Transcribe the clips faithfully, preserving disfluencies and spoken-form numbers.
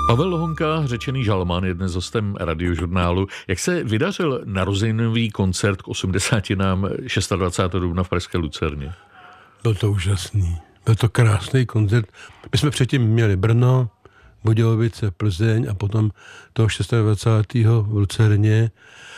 Pavel Lohonka, řečený žalman, je dnes hostem Radiožurnálu. Jak se vydařil narozeninový koncert k osmdesátinám dvacátého šestého dubna v pražské Lucerně? Byl to úžasný. Byl to krásný koncert. My jsme předtím měli Brno, Budějovice, Plzeň a potom toho dvacátého šestého v Lucerně.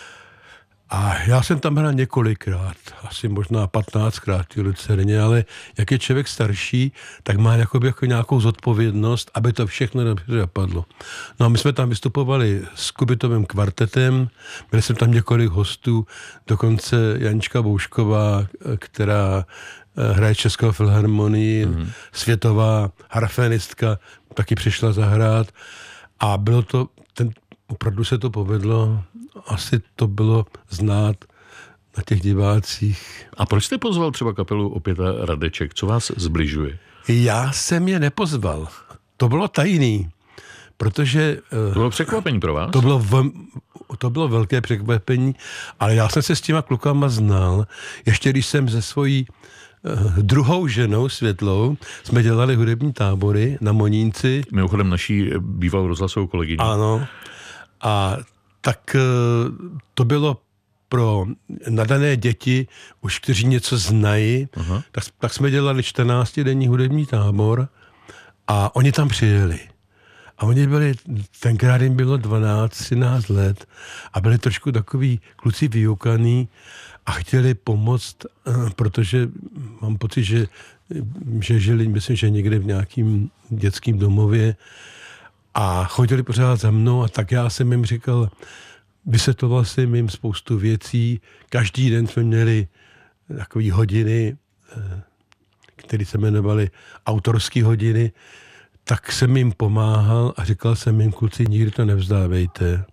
A já jsem tam hrál několikrát, asi možná patnáctkrát v Lucerně, ale jak je člověk starší, tak má jakoby jako nějakou zodpovědnost, aby to všechno dobře dopadlo. No a my jsme tam vystupovali s Kubitovým kvartetem, měli jsme tam několik hostů, dokonce Janička Boušková, která hraje Českou filharmonii, mm. světová harfenistka, taky přišla zahrát a bylo to, ten, opravdu se to povedlo, asi to bylo znát na těch divácích. A proč jste pozval třeba kapelu Opěta Radeček? Co vás zbližuje? Já jsem je nepozval. To bylo tajný, protože... To bylo překvapení pro vás? To bylo, v, to bylo velké překvapení, ale já jsem se s těma klukama znal, ještě když jsem ze svojí uh, druhou ženou, Světlou, jsme dělali hudební tábory na Monínci. Mimochodem naší bývalou rozhlasovou kolegyni. Ano. A tak to bylo pro nadané děti, už kteří něco znají, uh-huh. tak, tak jsme dělali čtrnáctidenní hudební tábor a oni tam přijeli. A oni byli, tenkrát jim bylo dvanáct třináct let a byli trošku takový kluci vyukaný a chtěli pomoct, protože mám pocit, že, že žili, myslím, že někde v nějakým dětském domově a chodili pořád za mnou a tak já jsem jim říkal, vysvětloval jsem jim spoustu věcí. Každý den jsme měli takové hodiny, které se jmenovaly autorské hodiny, tak jsem jim pomáhal a říkal jsem jim, kluci, nikdy to nevzdávejte.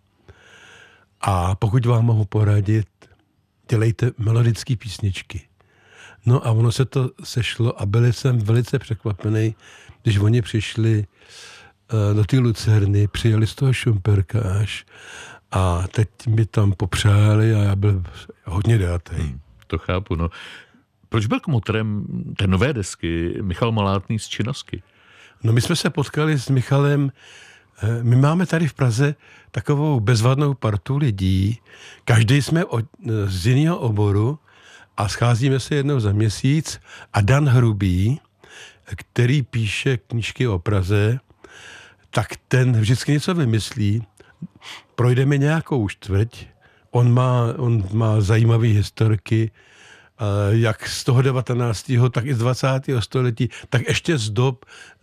A pokud vám mohu poradit, dělejte melodické písničky. No a ono se to sešlo a byl jsem velice překvapený, když oni přišli do té Lucerny, přijeli z toho Šumperka až a teď mi tam popřáli a já byl hodně dátej. Hmm, to chápu, no. Proč byl kmotrem té nové desky Michal Malátný z Činasky? No my jsme se potkali s Michalem, my máme tady v Praze takovou bezvadnou partu lidí, každý jsme od, z jiného oboru a scházíme se jednou za měsíc a Dan Hrubý, který píše knížky o Praze, tak ten vždycky něco vymyslí, projdeme nějakou čtvrť, on má, on má zajímavé historky, jak z toho devatenáctého, tak i z dvacátého století, tak ještě z dob,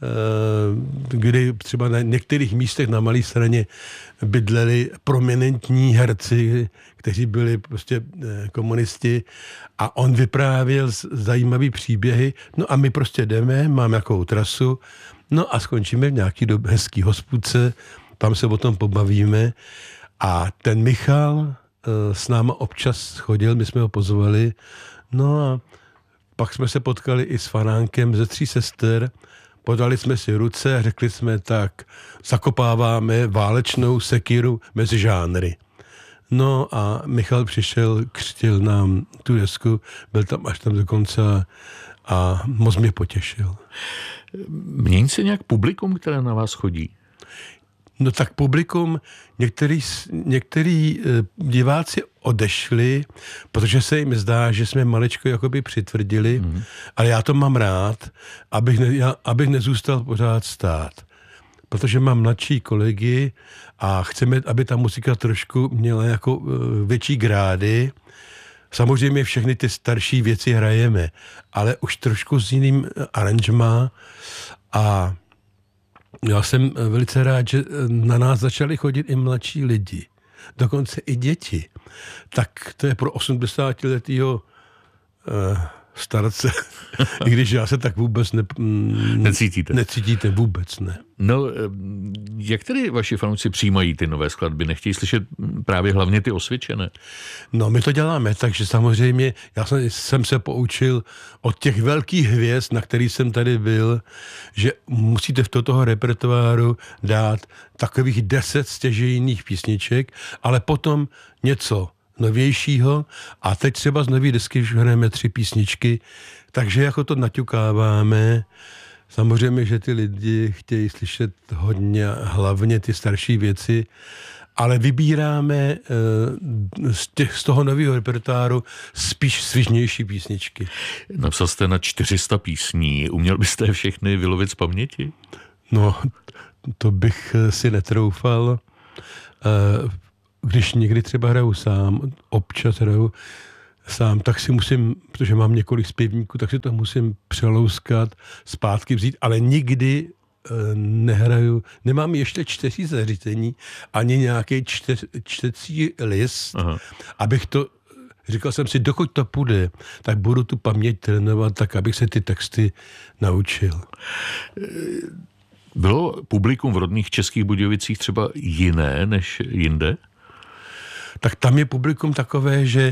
kdy třeba na některých místech na Malé Straně bydleli prominentní herci, kteří byli prostě komunisti a on vyprávěl zajímavý příběhy, no a my prostě jdeme, máme jakou trasu, no a skončíme v nějaký dob hezký hospůdce, tam se o tom pobavíme a ten Michal uh, s náma občas chodil, my jsme ho pozvali, no a pak jsme se potkali i s Fanánkem ze Tří sester, podali jsme si ruce a řekli jsme tak, zakopáváme válečnou sekiru mezi žánry. No a Michal přišel, křtil nám tu desku, byl tam až tam do konce a moc mě potěšil. Mění se nějak publikum, které na vás chodí? No tak publikum, některý, některý diváci odešli, protože se jim zdá, že jsme maličko jakoby přitvrdili, mm. ale já to mám rád, abych, ne, já, abych nezůstal pořád stát. Protože mám mladší kolegy a chceme, aby ta muzika trošku měla jako větší grády. Samozřejmě všechny ty starší věci hrajeme, ale už trošku s jiným aranžmá a já jsem velice rád, že na nás začali chodit i mladší lidi, dokonce i děti. Tak to je pro osmdesátiletýho uh, starce, i když já se tak vůbec ne, mm, necítíte. necítíte, vůbec ne. No, jak tedy vaši fanoušci přijímají ty nové skladby? Nechtějí slyšet právě hlavně ty osvědčené? No, my to děláme, takže samozřejmě já jsem, jsem se poučil od těch velkých hvězd, na kterých jsem tady byl, že musíte v toho repertoáru dát takových deset stěžejných písniček, ale potom něco novějšího a teď třeba z nový desky už hrajeme tři písničky, takže jako to naťukáváme. Samozřejmě, že ty lidi chtějí slyšet hodně, hlavně ty starší věci, ale vybíráme z, těch, z toho nového repertoáru spíš svižnější písničky. Napsal jste na čtyři sta písní. Uměl byste všechny vylovit z paměti? No, to bych si netroufal. Když někdy třeba hraju sám, občas hraju sám, tak si musím, protože mám několik zpěvníků, tak si to musím přelouskat, zpátky vzít, ale nikdy nehraju, nemám ještě čtecí zařízení, ani nějaký čte, čtecí list, aha, abych to, říkal jsem si, dokud to půjde, tak budu tu paměť trénovat, tak abych se ty texty naučil. Bylo publikum v rodných Českých Budějovicích třeba jiné než jinde? Tak tam je publikum takové, že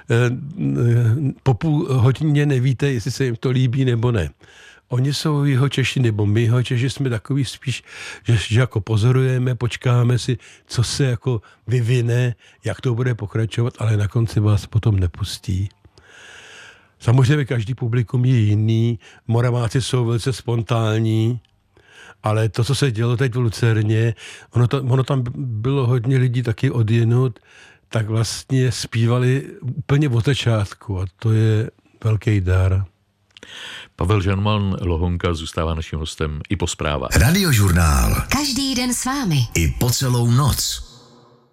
po půl hodině nevíte, jestli se jim to líbí nebo ne. Oni jsou Jihočeši, nebo my Jihočeši jsme takový spíš, že, že jako pozorujeme, počkáme si, co se jako vyvine, jak to bude pokračovat, ale na konci vás potom nepustí. Samozřejmě každý publikum je jiný, Moraváci jsou velice spontánní, ale to, co se dělo teď v Lucerně, ono, to, ono tam bylo hodně lidí taky odjenut, tak vlastně zpívali úplně od začátku a to je velký dar. Pavel Žanman Lohonka zůstává naším hostem i po zprávách. Radiožurnál. Každý den s vámi. I po celou noc.